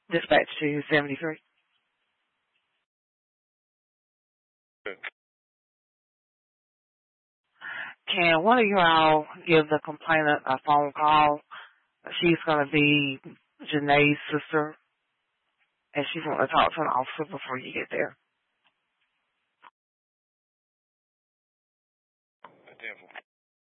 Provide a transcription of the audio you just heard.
Dispatch to 73. Can one of you all give the complainant a phone call? She's going to be Janae's sister, and she's going to talk to an officer before you get there.